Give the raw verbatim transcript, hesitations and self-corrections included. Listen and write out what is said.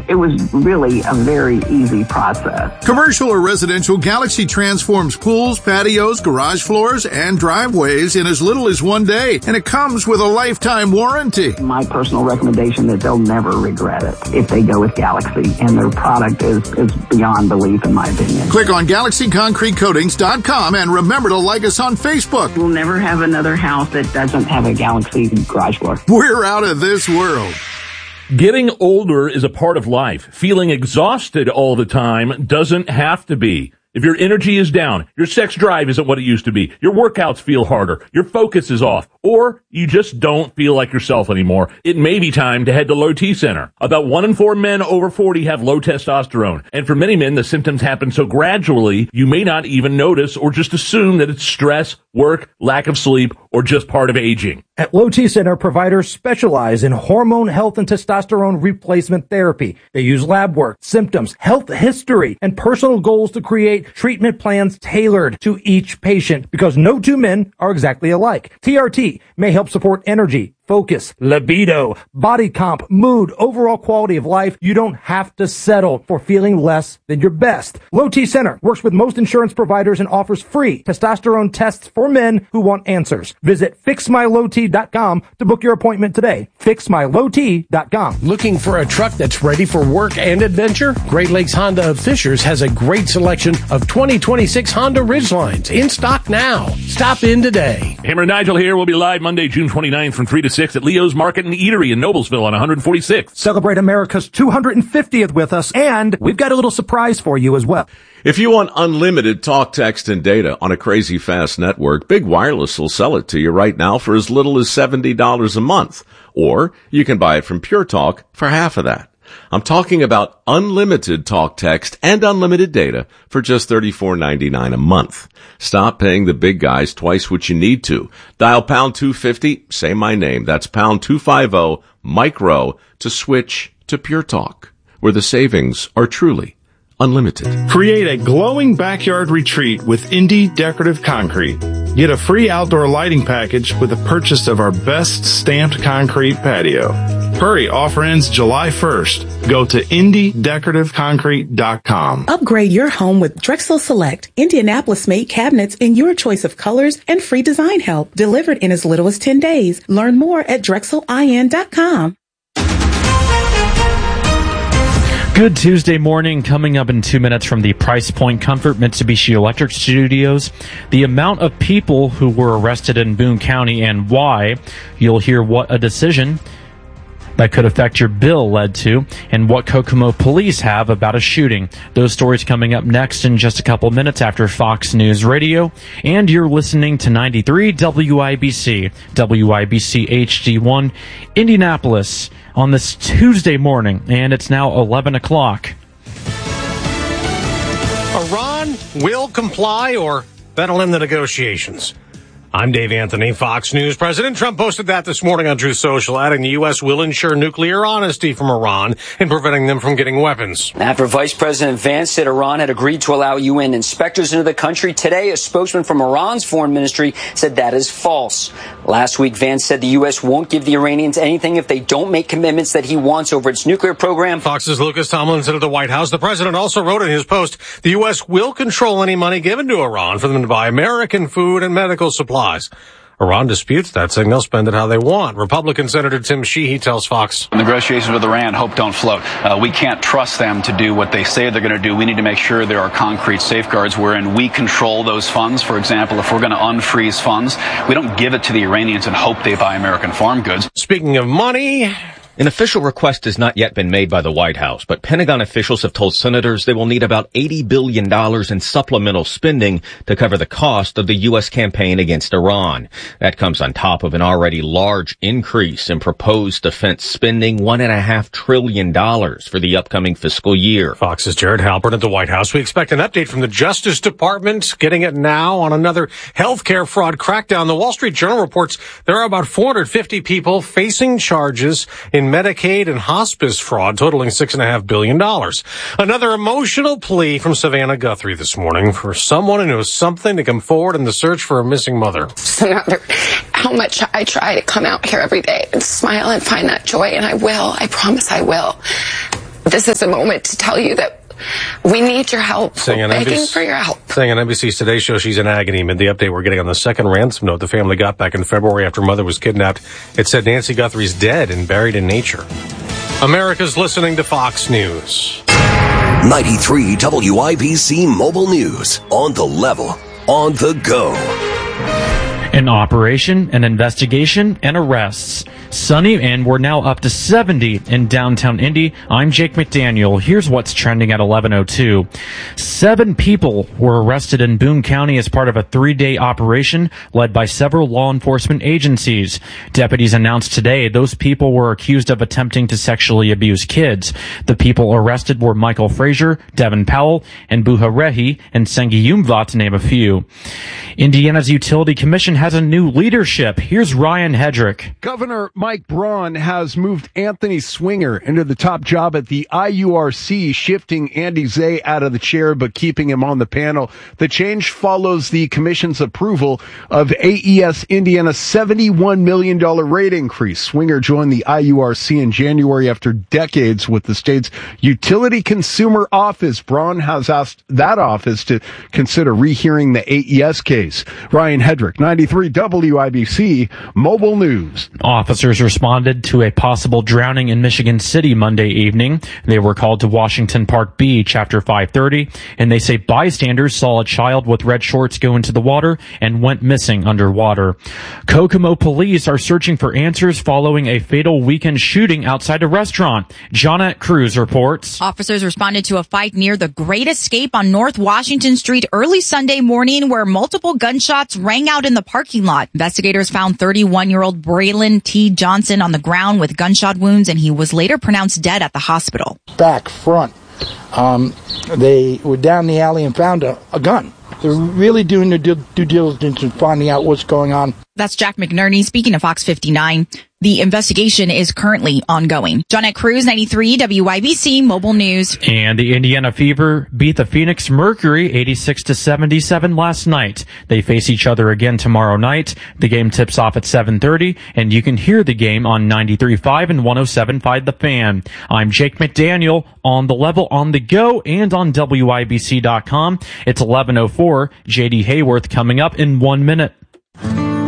It was really a very easy process. Commercial or residential, Galaxy transforms pools, patios, garage floors, and driveways in as little as one day, and it comes with a lifetime warranty. My personal recommendation is they'll never regret it if they go with Galaxy, and their product is, is beyond belief, in my opinion. Click on Galaxy Concrete Coatings dot com and remember to like us on Facebook. We'll never have another house that doesn't have a Galaxy garage floor. We're out of this world. Getting older is a part of life. Feeling exhausted all the time doesn't have to be. If your energy is down, your sex drive isn't what it used to be, your workouts feel harder, your focus is off, or you just don't feel like yourself anymore, it may be time to head to Low T Center. About one in four men over forty have low testosterone, and for many men, the symptoms happen so gradually, you may not even notice or just assume that it's stress, work, lack of sleep, or just part of aging. At Low T Center, providers specialize in hormone health and testosterone replacement therapy. They use lab work, symptoms, health history, and personal goals to create treatment plans tailored to each patient, because no two men are exactly alike. T R T may help support energy, focus, libido, body comp, mood, overall quality of life. You don't have to settle for feeling less than your best. Low T Center works with most insurance providers and offers free testosterone tests for men who want answers. Visit fix my low t dot com to book your appointment today. fix my low t dot com. Looking for a truck that's ready for work and adventure? Great Lakes Honda of Fishers has a great selection of twenty twenty-six Honda Ridgelines in stock now. Stop in today. Hammer and Nigel here. We'll be live Monday, June twenty-ninth from three to six at Leo's Market and Eatery in Noblesville on one forty-sixth. Celebrate America's two hundred fiftieth with us, and we've got a little surprise for you as well. If you want unlimited talk, text, and data on a crazy fast network, Big Wireless will sell it to you right now for as little as seventy dollars a month. Or you can buy it from Pure Talk for half of that. I'm talking about unlimited talk, text, and unlimited data for just thirty-four ninety-nine a month. Stop paying the big guys twice what you need to. Dial pound two fifty, say my name. That's pound two fifty, micro, to switch to Pure Talk, where the savings are truly unlimited. Create a glowing backyard retreat with Indy Decorative Concrete. Get a free outdoor lighting package with the purchase of our best stamped concrete patio. Hurry, offer ends July first. Go to indy decorative concrete dot com. Upgrade your home with Drexel Select, Indianapolis-made cabinets in your choice of colors and free design help, delivered in as little as ten days. Learn more at drexel I N dot com. Good Tuesday morning. Coming up in two minutes from the Price Point Comfort Mitsubishi Electric Studios, the amount of people who were arrested in Boone County and why. You'll hear what a decision that could affect your bill led to, and what Kokomo police have about a shooting. Those stories coming up next in just a couple minutes after Fox News Radio. And you're listening to ninety-three W I B C, W I B C H D one, Indianapolis, on this Tuesday morning, and it's now eleven o'clock. Iran will comply, or that'll end the negotiations. I'm Dave Anthony, Fox News. President Trump posted that this morning on Truth Social, adding the U S will ensure nuclear honesty from Iran in preventing them from getting weapons. After Vice President Vance said Iran had agreed to allow U N inspectors into the country, today a spokesman from Iran's foreign ministry said that is false. Last week, Vance said the U S won't give the Iranians anything if they don't make commitments that he wants over its nuclear program. Fox's Lucas Tomlin said at the White House, the president also wrote in his post, the U S will control any money given to Iran for them to buy American food and medical supplies. Iran disputes that, saying they'll spend it how they want. Republican Senator Tim Sheehy tells Fox. Negotiations with Iran hope don't float. Uh, we can't trust them to do what they say they're going to do. We need to make sure there are concrete safeguards wherein we control those funds. For example, if we're going to unfreeze funds, we don't give it to the Iranians and hope they buy American farm goods. Speaking of money, an official request has not yet been made by the White House, but Pentagon officials have told senators they will need about eighty billion dollars in supplemental spending to cover the cost of the U S campaign against Iran. That comes on top of an already large increase in proposed defense spending, one and a half trillion dollars for the upcoming fiscal year. Fox's Jared Halpern at the White House. We expect an update from the Justice Department, getting it now on another healthcare fraud crackdown. The Wall Street Journal reports there are about four hundred fifty people facing charges in Medicaid and hospice fraud, totaling six and a half billion dollars. Another emotional plea from Savannah Guthrie this morning for someone who knows something to come forward in the search for a missing mother. So no matter how much I try to come out here every day and smile and find that joy, and I will, I promise I will, This is a moment to tell you that we need your help. Saying We're on begging N B C, for your help. Saying on N B C's Today Show she's in agony amid the update we're getting on the second ransom note the family got back in February after mother was kidnapped. It said Nancy Guthrie's dead and buried in nature. America's listening to Fox News. ninety-three W I B C Mobile News. On the level. On the go. An operation, an investigation, and arrests. Sunny, and we're now up to seventy in downtown Indy. I'm Jake McDaniel. Here's what's trending at eleven oh two. Seven people were arrested in Boone County as part of a three-day operation led by several law enforcement agencies. Deputies announced today those people were accused of attempting to sexually abuse kids. The people arrested were Michael Frazier, Devin Powell, and Buharehi and Sengiyumva, to name a few. Indiana's Utility Commission has a new leadership. Here's Ryan Hedrick. Governor Mike Braun has moved Anthony Swinger into the top job at the I U R C, shifting Andy Zay out of the chair but keeping him on the panel. The change follows the commission's approval of A E S Indiana's seventy-one million dollars rate increase. Swinger joined the I U R C in January after decades with the state's Utility Consumer Office. Braun has asked that office to consider rehearing the A E S case. Ryan Hedrick, ninety-three W I B C Mobile News. Officers responded to a possible drowning in Michigan City Monday evening. They were called to Washington Park Beach after five thirty, and they say bystanders saw a child with red shorts go into the water and went missing underwater. Kokomo police are searching for answers following a fatal weekend shooting outside a restaurant. Johnette Cruz reports. Officers responded to a fight near the Great Escape on North Washington Street early Sunday morning where multiple gunshots rang out in the parking lot. Investigators found thirty-one-year-old Braylon T. Johnson on the ground with gunshot wounds, and he was later pronounced dead at the hospital. Back, front, um, they were down the alley and found a, a gun. They're really doing their due, due diligence and finding out what's going on. That's Jack McNerney speaking to Fox fifty-nine. The investigation is currently ongoing. Johnette Cruz, ninety-three W I B C Mobile News. And the Indiana Fever beat the Phoenix Mercury eighty-six to seventy-seven last night. They face each other again tomorrow night. The game tips off at seven thirty, and you can hear the game on ninety-three point five and one oh seven point five The Fan. I'm Jake McDaniel, on the level, on the go, and on W I B C dot com. It's eleven oh four. J D Hayworth coming up in one minute.